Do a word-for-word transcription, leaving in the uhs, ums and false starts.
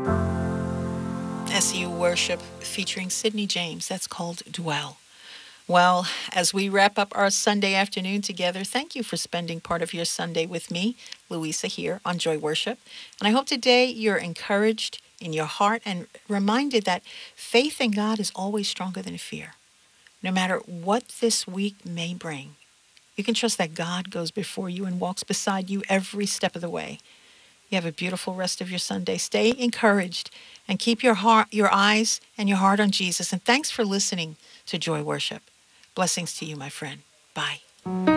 S U Worship featuring Sydney James. That's called Dwell. Well, as we wrap up our Sunday afternoon together, thank you for spending part of your Sunday with me, Louisa, here on Joy Worship. And I hope today you're encouraged in your heart and reminded that faith in God is always stronger than fear. No matter what this week may bring, you can trust that God goes before you and walks beside you every step of the way. You have a beautiful rest of your Sunday. Stay encouraged and keep your heart, your eyes and your heart on Jesus. And thanks for listening to Joy Worship. Blessings to you, my friend. Bye.